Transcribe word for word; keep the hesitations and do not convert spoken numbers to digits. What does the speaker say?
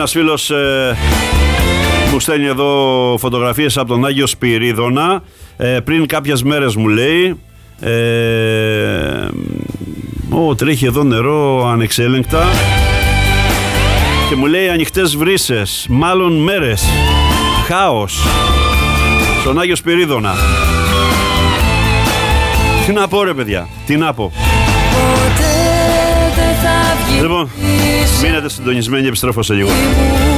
Ένας φίλος ε, μου στέλνει εδώ φωτογραφίες από τον Άγιο Σπυρίδωνα. ε, Πριν κάποιες μέρες μου λέει ε, Ω, τρέχει εδώ νερό ανεξέλεγκτα. Και μου λέει ανοιχτές βρύσες, μάλλον μέρες, χάος στον Άγιο Σπυρίδωνα. Τι να πω ρε παιδιά, τι να πω. Λοιπόν, μείνετε συντονισμένοι, επιστρέφω σε λίγο.